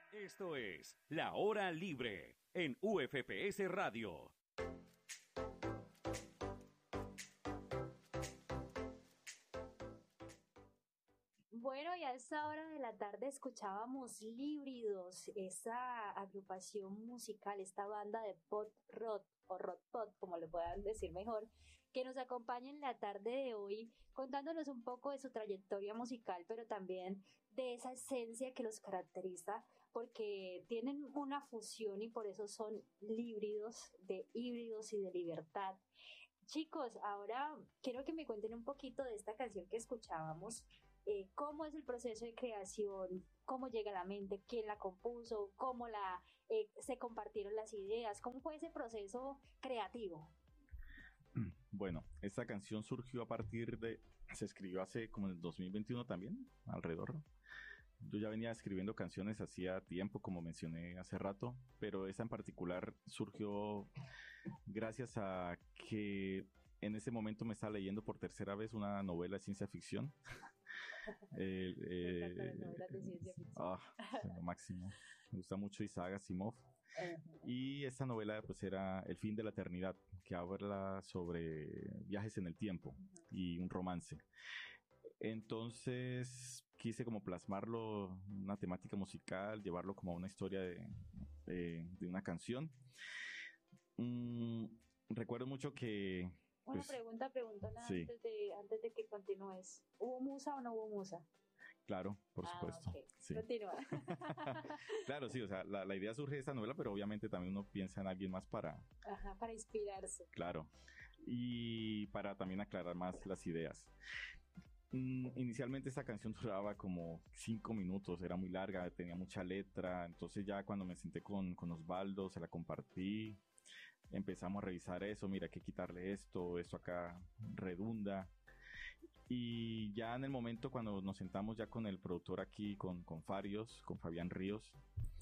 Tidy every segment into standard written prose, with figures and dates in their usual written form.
Esto es La Hora Libre en UFPS Radio. Bueno, y a esta hora de la tarde escuchábamos Líbridos, esa agrupación musical, esta banda de pop rock o rock pop, como lo puedan decir mejor, que nos acompaña en la tarde de hoy contándonos un poco de su trayectoria musical, pero también de esa esencia que los caracteriza, porque tienen una fusión y por eso son líbridos, de híbridos y de libertad. Chicos, ahora quiero que me cuenten un poquito de esta canción que escuchábamos. ¿Cómo es el proceso de creación? ¿Cómo llega a la mente? ¿Quién la compuso? ¿Cómo se compartieron las ideas? ¿Cómo fue ese proceso creativo? Bueno, esta canción surgió se escribió hace como en el 2021 también, alrededor, ¿no? Yo ya venía escribiendo canciones hacía tiempo, como mencioné hace rato, pero esa en particular surgió gracias a que en ese momento me estaba leyendo por tercera vez una novela de ciencia ficción. Me encantan las novelas de ciencia ficción. Es lo máximo. Me gusta mucho Isaac Asimov. Y esta novela pues era El fin de la eternidad, que habla sobre viajes en el tiempo y un romance. Entonces quise como plasmarlo en una temática musical, llevarlo como a una historia de una canción. Recuerdo mucho que... Una pregunta sí. antes de que continúes. ¿Hubo musa o no hubo musa? Claro, por supuesto. Okay. Sí. Continúa. Claro, sí, o sea, la idea surge de esta novela, pero obviamente también uno piensa en alguien más para inspirarse. Claro, y para también aclarar más las ideas. Inicialmente esta canción duraba como 5 minutos, era muy larga, tenía mucha letra, entonces ya cuando me senté con Osvaldo, se la compartí, empezamos a revisar eso, mira, hay que quitarle esto acá redunda. Y ya en el momento cuando nos sentamos ya con el productor aquí, con Farios, con Fabián Ríos,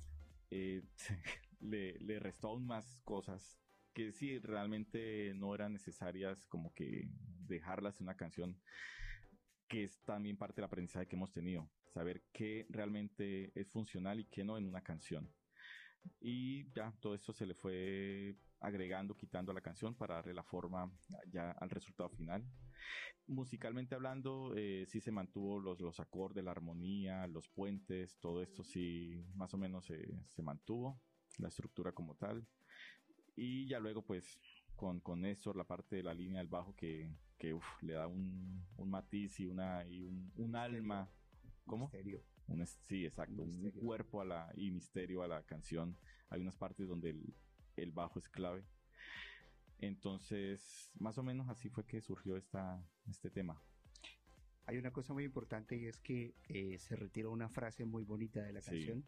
le restó aún más cosas que sí realmente no eran necesarias, como que dejarlas en una canción, que es también parte del aprendizaje que hemos tenido, saber qué realmente es funcional y qué no en una canción. Y ya todo esto se le fue agregando, quitando a la canción para darle la forma ya al resultado final. Musicalmente hablando, sí se mantuvo los acordes, la armonía, los puentes, todo esto sí más o menos se mantuvo, la estructura como tal. Y ya luego pues con Néstor, la parte de la línea del bajo que le da un matiz y un alma. ¿Cómo? Misterio. Sí, exacto, un cuerpo y misterio a la canción. Hay unas partes donde el bajo es clave. Entonces, más o menos así fue que surgió este tema. Hay una cosa muy importante y es que se retiró una frase muy bonita de la canción.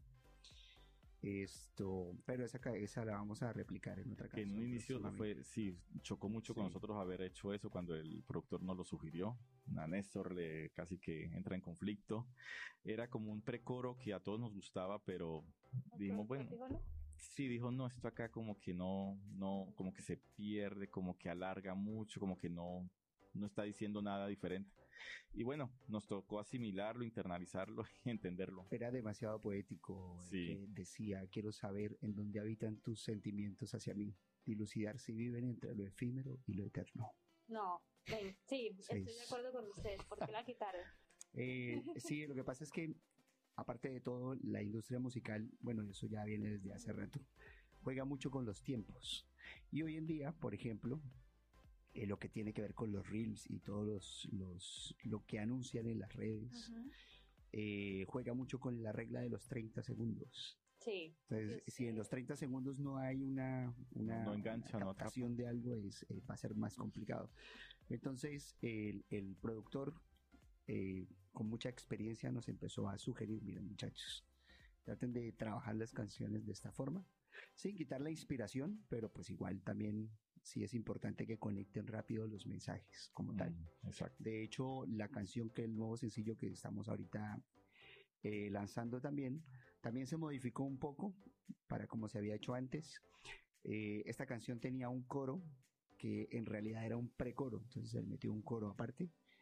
Pero esa la vamos a replicar en otra canción. Que en un inicio chocó mucho con nosotros haber hecho eso cuando el productor nos lo sugirió. A Néstor casi que entra en conflicto. Era como un precoro que a todos nos gustaba, pero dijimos, bueno, dijo no, esto acá como que no, como que se pierde, como que alarga mucho, como que no está diciendo nada diferente. Y bueno, nos tocó asimilarlo, internalizarlo y entenderlo. Era demasiado poético. Que decía, quiero saber en dónde habitan tus sentimientos hacia mí, dilucidar si viven entre lo efímero y lo eterno. No, estoy de acuerdo con ustedes. ¿Por qué la quitaron? Sí, lo que pasa es que aparte de todo, la industria musical, bueno, eso ya viene desde hace rato, juega mucho con los tiempos. Y hoy en día, por ejemplo, lo que tiene que ver con los reels y todos lo que anuncian en las redes, juega mucho con la regla de los 30 segundos. Sí. Entonces, si en los 30 segundos no hay una captación de algo, va a ser más complicado. Entonces, el productor, con mucha experiencia, nos empezó a sugerir, miren muchachos, traten de trabajar las canciones de esta forma, sin quitar la inspiración, pero pues igual también sí es importante que conecten rápido los mensajes como tal. Exacto. De hecho, la canción, que el nuevo sencillo que estamos ahorita lanzando también se modificó un poco para como se había hecho antes. Esta canción tenía un coro que en realidad era un precoro, entonces él metió un coro aparte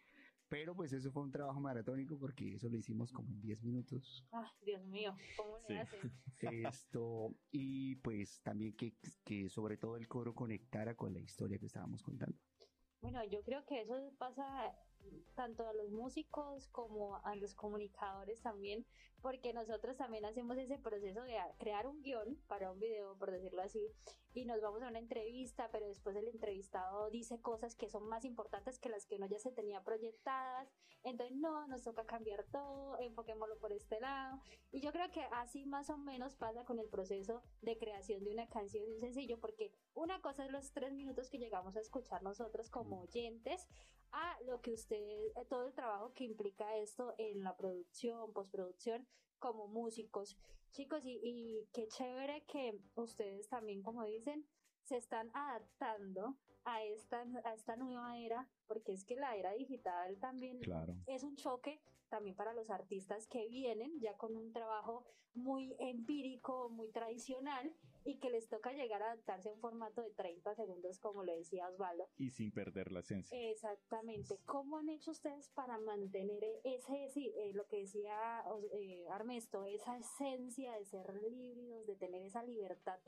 Pero pues eso fue un trabajo maratónico porque eso lo hicimos como en 10 minutos. Ay, Dios mío, ¿cómo le hacen? Y pues también que sobre todo el coro conectara con la historia que estábamos contando. Bueno, yo creo que eso pasa tanto a los músicos como a los comunicadores también, porque nosotros también hacemos ese proceso de crear un guión para un video, por decirlo así, y nos vamos a una entrevista, pero después el entrevistado dice cosas que son más importantes que las que uno ya se tenía proyectadas, entonces no, nos toca cambiar todo, enfoquémoslo por este lado, y yo creo que así más o menos pasa con el proceso de creación de una canción, de un sencillo, porque una cosa es los 3 minutos que llegamos a escuchar nosotros como oyentes, a lo que todo el trabajo que implica esto en la producción, postproducción, como músicos. Chicos, y qué chévere que ustedes también, como dicen, se están adaptando a esta nueva era, porque es que la era digital también es un choque también para los artistas que vienen ya con un trabajo muy empírico, muy tradicional, y que les toca llegar a adaptarse a un formato de 30 segundos, como lo decía Osvaldo. Y sin perder la esencia. Exactamente. ¿Cómo han hecho ustedes para mantener lo que decía Armesto, esa esencia de ser híbridos, de tener esa libertad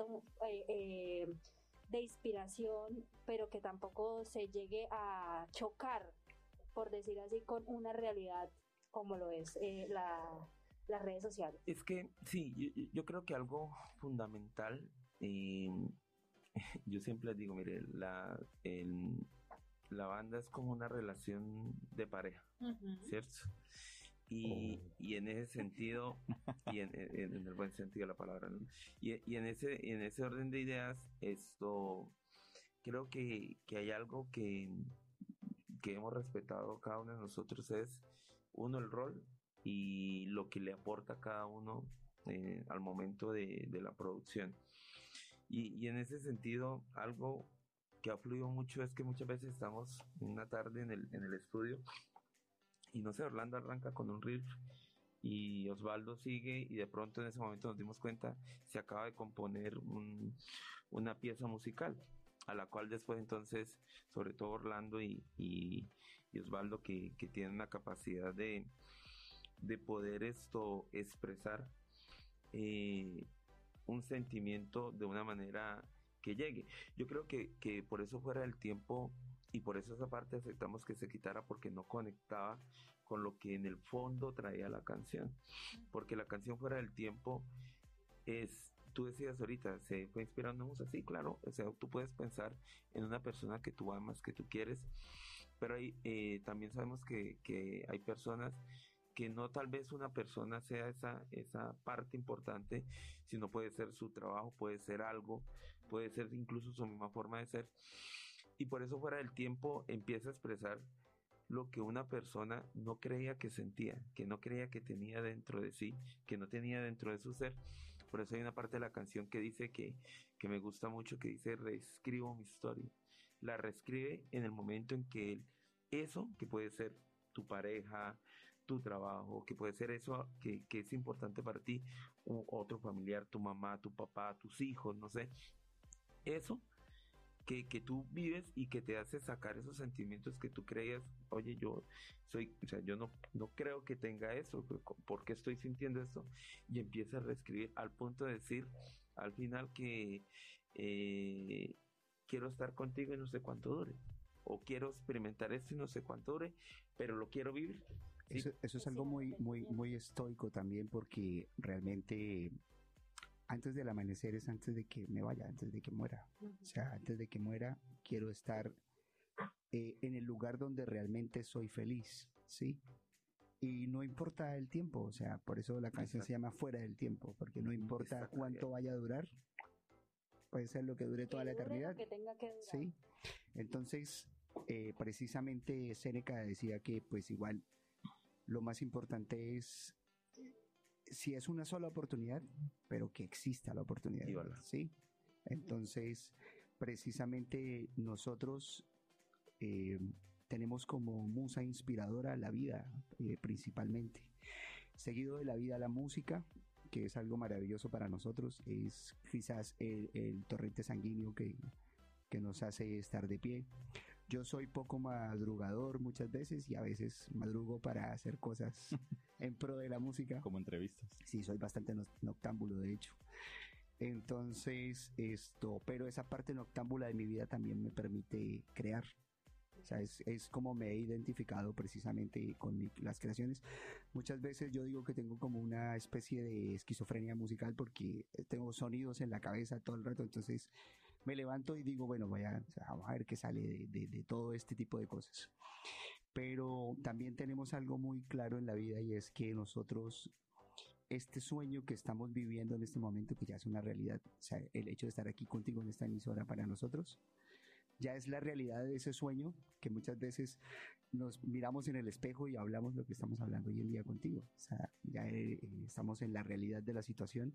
de inspiración, pero que tampoco se llegue a chocar, por decir así, con una realidad como lo es las redes sociales? Es que sí, yo creo que algo fundamental, yo siempre digo, mire, la banda es como una relación de pareja, ¿cierto? Y en ese sentido, y en el buen sentido de la palabra, ¿no? Y en ese orden de ideas, creo que hay algo que hemos respetado cada uno de nosotros, es uno, el rol y lo que le aporta a cada uno al momento de la producción. Y en ese sentido, algo que ha fluido mucho es que muchas veces estamos una tarde en el estudio y no sé, Orlando arranca con un riff y Osvaldo sigue, y de pronto en ese momento nos dimos cuenta, se acaba de componer una pieza musical, a la cual después entonces, sobre todo Orlando y Osvaldo, que tienen una capacidad de poder expresar un sentimiento de una manera que llegue. Yo creo que por eso Fuera del Tiempo, y por eso esa parte aceptamos que se quitara, porque no conectaba con lo que en el fondo traía la canción, porque la canción Fuera del Tiempo tú decías ahorita, se fue inspirando en música, sí, claro, o sea, tú puedes pensar en una persona que tú amas, que tú quieres, pero también sabemos que hay personas que no, tal vez una persona sea esa parte importante, sino puede ser su trabajo, puede ser algo, puede ser incluso su misma forma de ser, y por eso Fuera del Tiempo empieza a expresar lo que una persona no creía que sentía, que no creía que tenía dentro de sí, que no tenía dentro de su ser. Por eso hay una parte de la canción que dice que me gusta mucho, que dice: reescribo mi historia. La reescribe en el momento en que eso, que puede ser tu pareja, tu trabajo, que puede ser eso que es importante para ti, otro familiar, tu mamá, tu papá, tus hijos, no sé, eso que tú vives y que te hace sacar esos sentimientos que tú creías, oye, yo no creo que tenga eso, ¿por qué estoy sintiendo esto? Y empieza a reescribir al punto de decir al final que quiero estar contigo y no sé cuánto dure, o quiero experimentar esto y no sé cuánto dure, pero lo quiero vivir. ¿Sí? Eso es algo muy estoico también, porque realmente antes del amanecer es antes de que me vaya, antes de que muera. O sea, antes de que muera, quiero estar en el lugar donde realmente soy feliz, ¿sí? Y no importa el tiempo, o sea, por eso la canción se llama Fuera del Tiempo, porque no importa cuánto vaya a durar, puede ser lo que dure toda la eternidad. Que tenga que durar. Sí. Entonces, precisamente Séneca decía que pues igual lo más importante es, si es una sola oportunidad, pero que exista la oportunidad, ¿sí? Entonces, precisamente nosotros tenemos como musa inspiradora la vida, principalmente. Seguido de la vida, la música, que es algo maravilloso para nosotros, es quizás el torrente sanguíneo que nos hace estar de pie. Yo soy poco madrugador muchas veces y a veces madrugo para hacer cosas en pro de la música. Como entrevistas. Sí, soy bastante noctámbulo, de hecho. Entonces, pero esa parte noctámbula de mi vida también me permite crear. O sea, es como me he identificado precisamente con las creaciones. Muchas veces yo digo que tengo como una especie de esquizofrenia musical porque tengo sonidos en la cabeza todo el rato, entonces me levanto y digo, bueno, vamos a ver qué sale de todo este tipo de cosas. Pero también tenemos algo muy claro en la vida y es que nosotros, este sueño que estamos viviendo en este momento, que ya es una realidad, o sea, el hecho de estar aquí contigo en esta emisora para nosotros, ya es la realidad de ese sueño que muchas veces nos miramos en el espejo y hablamos lo que estamos hablando hoy en día contigo. O sea, ya estamos en la realidad de la situación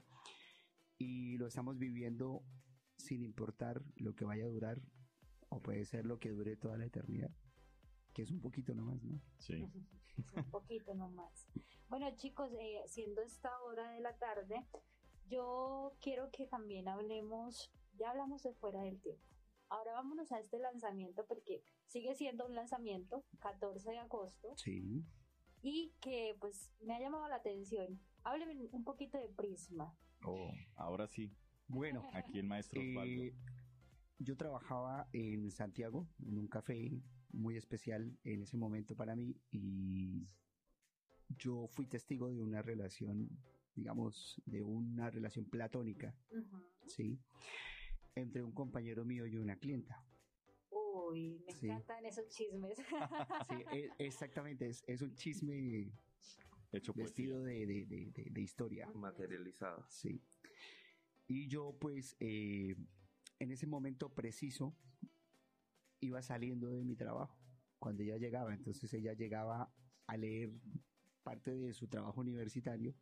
y lo estamos viviendo sin importar lo que vaya a durar, o puede ser lo que dure toda la eternidad, que es un poquito nomás, ¿no? Sí. Un poquito nomás. Bueno, chicos, siendo esta hora de la tarde, yo quiero que también hablemos, ya hablamos de Fuera del Tiempo. Ahora vámonos a este lanzamiento porque sigue siendo un lanzamiento, 14 de agosto. Sí. Y que pues me ha llamado la atención. Hábleme un poquito de Prisma. Oh, ahora sí. Bueno, aquí el maestro Osvaldo. Yo trabajaba en Santiago, en un café muy especial en ese momento para mí, y yo fui testigo de una relación, digamos, de una relación platónica, ¿sí? Entre un compañero mío y una clienta. Uy, me encantan esos chismes. Sí, exactamente, es un chisme hecho vestido de historia. Materializado. Sí. Y yo pues en ese momento preciso iba saliendo de mi trabajo cuando ella llegaba. Entonces ella llegaba a leer parte de su trabajo universitario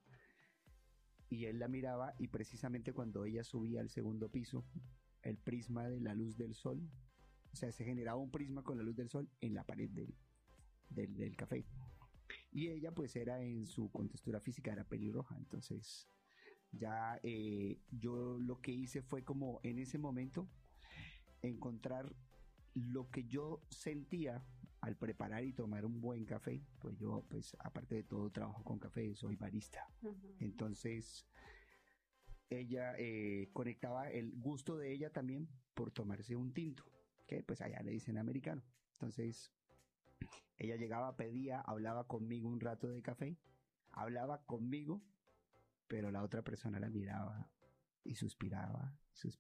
y él la miraba, y precisamente cuando ella subía al segundo piso, el prisma de la luz del sol, o sea, se generaba un prisma con la luz del sol en la pared del café. Y ella pues era, en su contextura física era pelirroja. Entonces ya yo lo que hice fue como en ese momento encontrar lo que yo sentía al preparar y tomar un buen café. Pues yo, pues aparte de todo, trabajo con café, soy barista. Entonces ella conectaba el gusto de ella también por tomarse un tinto, que pues allá le dicen americano. Entonces ella llegaba, pedía, hablaba conmigo un rato de café, hablaba conmigo, pero la otra persona la miraba y suspiraba.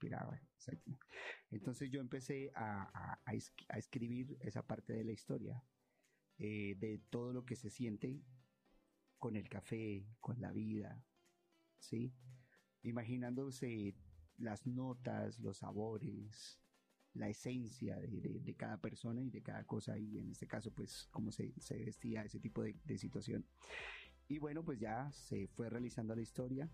Entonces yo empecé a escribir esa parte de la historia, de todo lo que se siente con el café, con la vida, ¿sí? Imaginándose las notas, los sabores, la esencia de cada persona y de cada cosa, y en este caso pues cómo se vestía ese tipo de situación. Y bueno, pues ya se fue realizando la historia.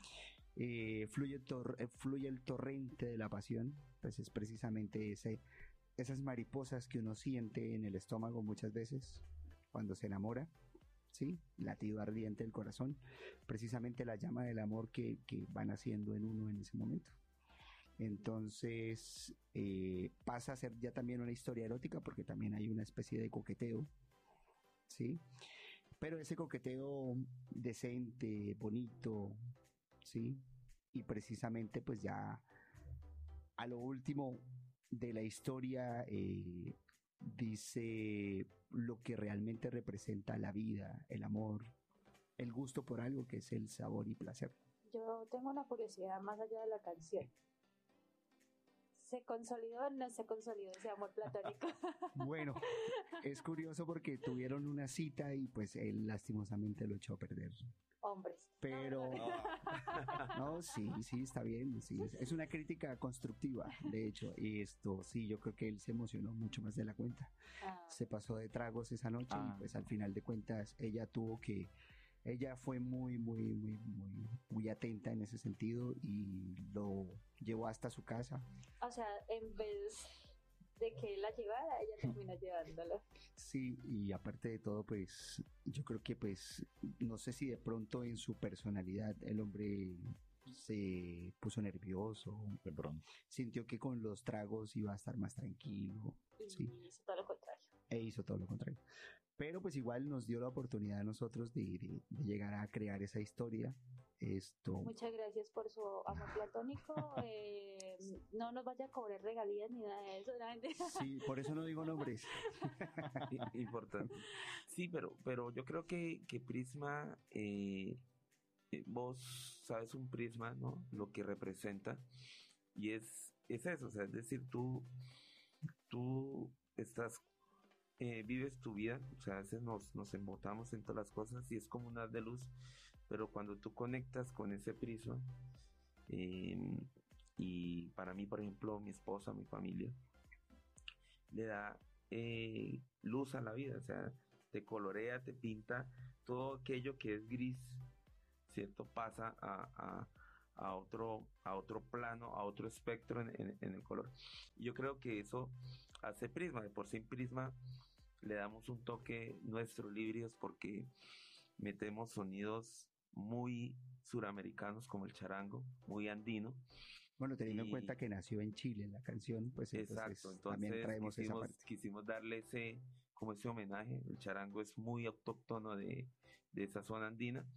Fluye el torrente de la pasión, pues es precisamente esas mariposas que uno siente en el estómago muchas veces cuando se enamora, ¿sí? Latido ardiente del corazón, precisamente la llama del amor que van haciendo en uno en ese momento. Entonces pasa a ser ya también una historia erótica, porque también hay una especie de coqueteo, ¿sí? Pero ese coqueteo decente, bonito, ¿sí? Y precisamente pues ya a lo último de la historia dice lo que realmente representa la vida, el amor, el gusto por algo, que es el sabor y placer. Yo tengo una curiosidad más allá de la canción. ¿Se consolidó o no se consolidó ese amor platónico? Bueno, es curioso porque tuvieron una cita y pues él lastimosamente lo echó a perder. Hombres. Pero no, sí, está bien, sí, es una crítica constructiva, de hecho, y sí, yo creo que él se emocionó mucho más de la cuenta. Se pasó de tragos esa noche y pues al final de cuentas ella fue muy atenta en ese sentido y lo llevó hasta su casa. O sea, en vez de que él la llevara, ella terminó llevándolo. Sí, y aparte de todo, pues yo creo que pues no sé si de pronto en su personalidad el hombre se puso nervioso, de pronto. sintió que con los tragos iba a estar más tranquilo. Y Sí. hizo todo lo contrario. E hizo todo lo contrario. Pero pues igual nos dio la oportunidad a nosotros de llegar a crear esa historia. Muchas gracias por su amor platónico. No nos vaya a cobrar regalías ni nada de eso. Sí, por eso no digo nombres. Importante. Sí, pero yo creo que Prisma, vos sabes un prisma, ¿no? Lo que representa. Y es eso, o sea, es decir, tú estás, vives tu vida, o sea, a veces nos embotamos en todas las cosas y es como un haz de luz, pero cuando tú conectas con ese prisma, y para mí, por ejemplo, mi esposa, mi familia, le da luz a la vida, o sea, te colorea, te pinta todo aquello que es gris, ¿cierto? Pasa a otro plano, a otro espectro en el color. Y yo creo que eso hace Prisma. De por sí en Prisma le damos un toque nuestro Librios porque metemos sonidos muy suramericanos como el charango, muy andino. Bueno, teniendo en cuenta que nació en Chile la canción, pues entonces también traemos esa parte. Quisimos darle ese homenaje. El charango es muy autóctono de esa zona andina.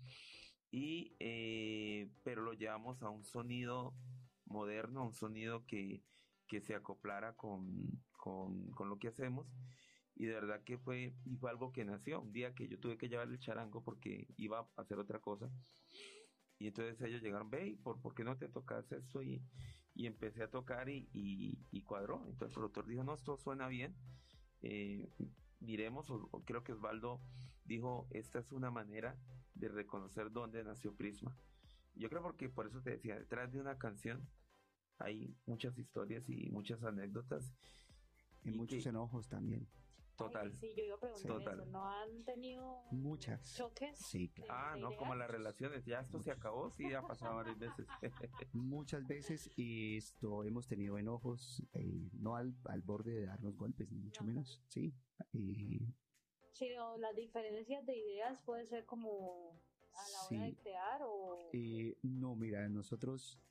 Pero lo llevamos a un sonido moderno, a un sonido que se acoplara con lo que hacemos. Y de verdad que fue algo que nació. Un día que yo tuve que llevar el charango porque iba a hacer otra cosa. Y entonces ellos llegaron, ve, ¿por qué no te tocas esto? Y empecé a tocar y cuadró. Entonces el productor dijo, no, esto suena bien. Miremos, o creo que Osvaldo dijo, esta es una manera de reconocer dónde nació Prisma. Yo creo porque por eso te decía, detrás de una canción hay muchas historias y muchas anécdotas. Y muchos enojos también. Total. Ay, sí, yo iba a preguntar eso. ¿No han tenido muchas choques? Sí, claro. No, como las relaciones. Ya esto se acabó, sí, ha pasado varias veces. Muchas veces hemos tenido enojos, no al borde de darnos golpes, ni mucho menos, sí. Sí, o las diferencias de ideas puede ser como a la hora de crear o... No, mira, nosotros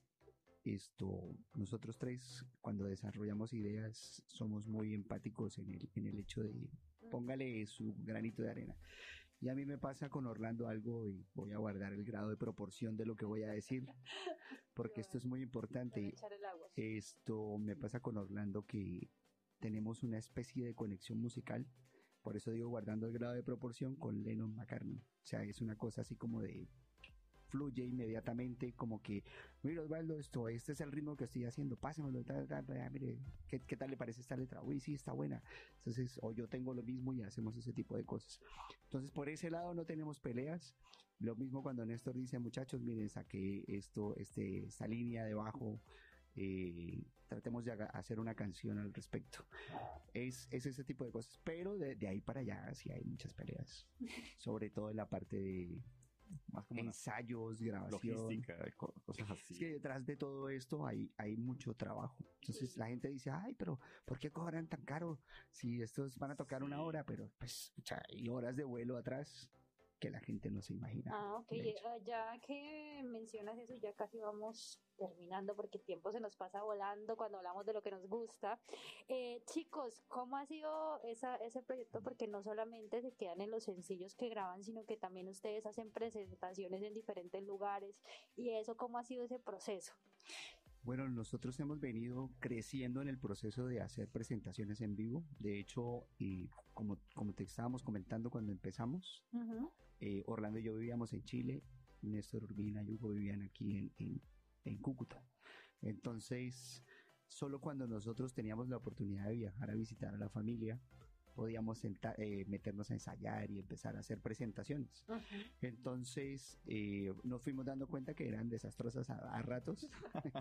tres, cuando desarrollamos ideas, somos muy empáticos en el hecho de póngale su granito de arena. Y a mí me pasa con Orlando algo, y voy a guardar el grado de proporción de lo que voy a decir, porque esto es muy importante. Esto me pasa con Orlando, que tenemos una especie de conexión musical, por eso digo guardando el grado de proporción, con Lennon McCartney. O sea, es una cosa así como de... fluye inmediatamente, como que, mira Osvaldo, este es el ritmo que estoy haciendo, pásemelo, mire, ¿qué tal le parece esta letra? Uy, sí, está buena. Entonces, o yo tengo lo mismo y hacemos ese tipo de cosas. Entonces, por ese lado no tenemos peleas. Lo mismo cuando Néstor dice, muchachos, miren, saqué esta línea de bajo, tratemos de hacer una canción al respecto. Es ese tipo de cosas, pero de ahí para allá sí hay muchas peleas, sobre todo en la parte de más como ensayos, grabación, logística, cosas así. Es que detrás de todo esto hay mucho trabajo. Entonces la gente dice, ay, pero ¿por qué cobran tan caro? Si estos van a tocar una hora, pero pues hay horas de vuelo atrás que la gente no se imagina. Ok, ya que mencionas eso, ya casi vamos terminando porque el tiempo se nos pasa volando cuando hablamos de lo que nos gusta. Chicos, ¿cómo ha sido ese proyecto? Porque no solamente se quedan en los sencillos que graban, sino que también ustedes hacen presentaciones en diferentes lugares. ¿Y eso cómo ha sido ese proceso? Bueno, nosotros hemos venido creciendo en el proceso de hacer presentaciones en vivo. De hecho, como te estábamos comentando cuando empezamos, Orlando y yo vivíamos en Chile, Néstor Urbina y Hugo vivían aquí en Cúcuta. Entonces, solo cuando nosotros teníamos la oportunidad de viajar a visitar a la familia, podíamos meternos a ensayar y empezar a hacer presentaciones. Entonces nos fuimos dando cuenta que eran desastrosas a ratos,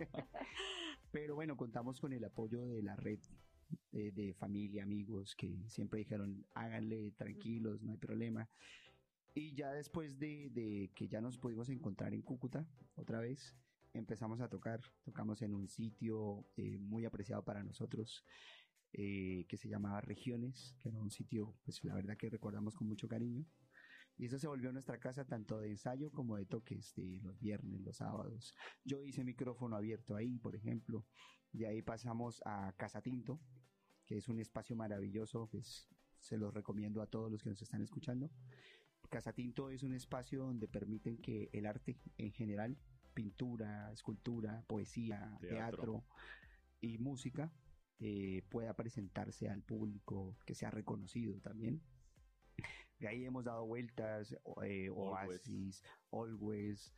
pero bueno, contamos con el apoyo de la red de familia, amigos, que siempre dijeron, háganle, tranquilos, no hay problema. Y ya después de que ya nos pudimos encontrar en Cúcuta otra vez, empezamos a tocamos en un sitio muy apreciado para nosotros, que se llamaba Regiones, que era un sitio, pues la verdad que recordamos con mucho cariño. Y eso se volvió nuestra casa tanto de ensayo como de toques, de los viernes, los sábados. Yo hice micrófono abierto ahí, por ejemplo. De ahí pasamos a Casa Tinto, que es un espacio maravilloso, pues se los recomiendo a todos los que nos están escuchando. Casa Tinto es un espacio donde permiten que el arte en general, pintura, escultura, poesía, teatro y música, pueda presentarse al público, que sea reconocido también. De ahí hemos dado vueltas, Oasis, Always,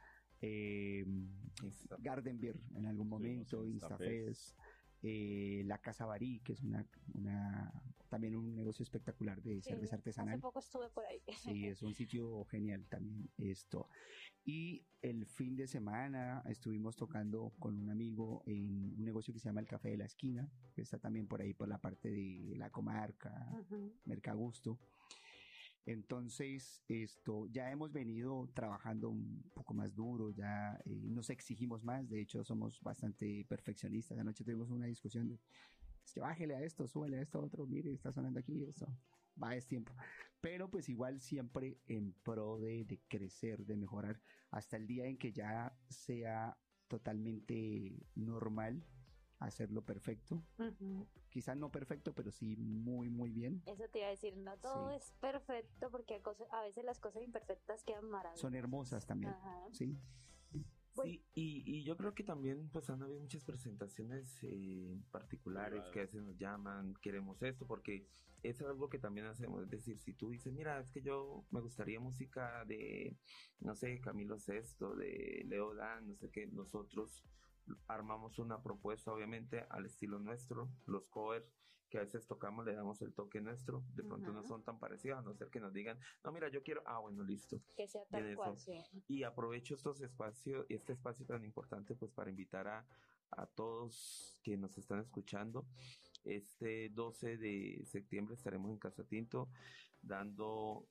Gardenbeer en algún momento, Instafest, la Casa Barí, que es también un negocio espectacular de cerveza artesanal. Hace poco estuve por ahí. Sí, es un sitio genial también esto. Y el fin de semana estuvimos tocando con un amigo en un negocio que se llama El Café de la Esquina, que está también por ahí por la parte de la comarca, Mercagusto. Entonces, ya hemos venido trabajando un poco más duro, ya nos exigimos más, de hecho somos bastante perfeccionistas. Anoche tuvimos una discusión de, es que bájele a esto, súbele a esto otro, mire, está sonando aquí, esto, es tiempo. Pero pues igual siempre en pro de crecer, de mejorar, hasta el día en que ya sea totalmente normal hacerlo perfecto. Quizás no perfecto, pero sí muy, muy bien. Eso te iba a decir, no todo es perfecto, porque a veces las cosas imperfectas quedan maravillosas. Son hermosas también, sí. Sí, y yo creo que también pues han habido muchas presentaciones particulares que a veces nos llaman, queremos esto, porque es algo que también hacemos, es decir, si tú dices, mira, es que yo me gustaría música de, no sé, Camilo Sesto, de Leo Dan, no sé qué, nosotros armamos una propuesta obviamente al estilo nuestro, los covers que a veces tocamos le damos el toque nuestro, de pronto no son tan parecidos, a no ser que nos digan, no mira yo quiero, bueno listo, que sea tal cual, sí. Y aprovecho este espacio tan importante pues para invitar a todos que nos están escuchando. Este 12 de septiembre estaremos en Casa Tinto dando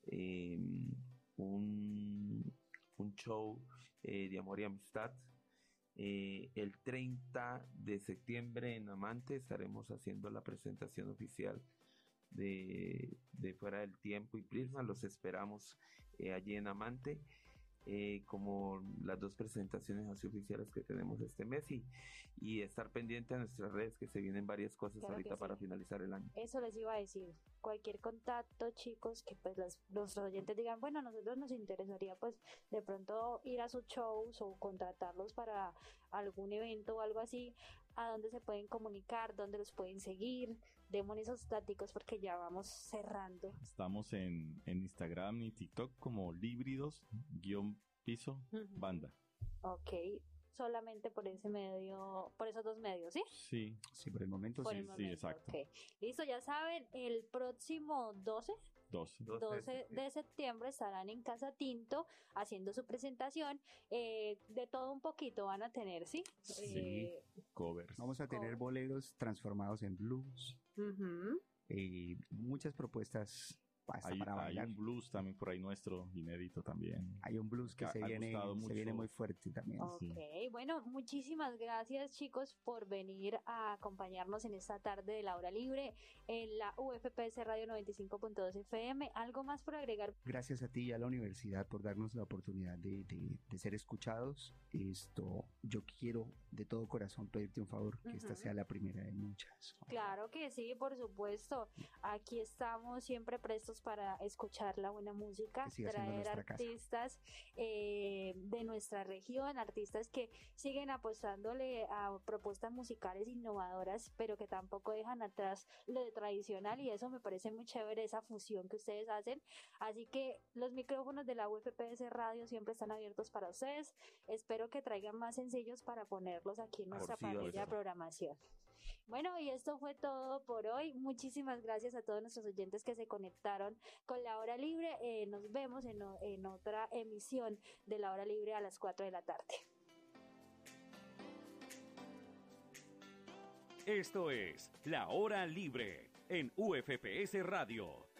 un show de amor y amistad. El 30 de septiembre en Amante estaremos haciendo la presentación oficial de Fuera del Tiempo y Prisma. Los esperamos allí en Amante, como las dos presentaciones así oficiales que tenemos este mes, y estar pendiente a nuestras redes, que se vienen varias cosas ahorita para finalizar el año. Eso les iba a decir, cualquier contacto, chicos, que pues los oyentes digan, bueno, a nosotros nos interesaría pues de pronto ir a sus shows o contratarlos para algún evento o algo así, a dónde se pueden comunicar, dónde los pueden seguir, démonos esos datos porque ya vamos cerrando. Estamos en Instagram y TikTok como Líbridos_banda. Ok, solamente por ese medio, por esos dos medios, ¿sí? Sí, por el momento sí, exacto. Okay. Listo, ya saben, el próximo 12 de septiembre estarán en Casa Tinto haciendo su presentación. De todo un poquito van a tener, ¿sí? Covers. Vamos a tener boleros transformados en blues. Muchas propuestas para bailar. Hay un blues también por ahí nuestro, inédito también. Hay un blues que se viene muy fuerte también. Ok, bueno, muchísimas gracias chicos por venir a acompañarnos en esta tarde de la hora libre en la UFPS Radio 95.2 FM. ¿Algo más por agregar? Gracias a ti y a la universidad por darnos la oportunidad de ser escuchados. Yo quiero de todo corazón pedirte un favor, que esta sea la primera de muchas. Claro que sí, por supuesto. Aquí estamos siempre prestos para escuchar la buena música, traer artistas de nuestra región, artistas que siguen apostándole a propuestas musicales innovadoras, pero que tampoco dejan atrás lo de tradicional, y eso me parece muy chévere, esa fusión que ustedes hacen. Así que los micrófonos de la UFPS Radio siempre están abiertos para ustedes. Espero que traigan más sencillos para ponerlos aquí en nuestra parrilla de programación. Bueno, y esto fue todo por hoy. Muchísimas gracias a todos nuestros oyentes que se conectaron con La Hora Libre. Nos vemos en otra emisión de La Hora Libre a las 4 de la tarde. Esto es La Hora Libre en UFPS Radio.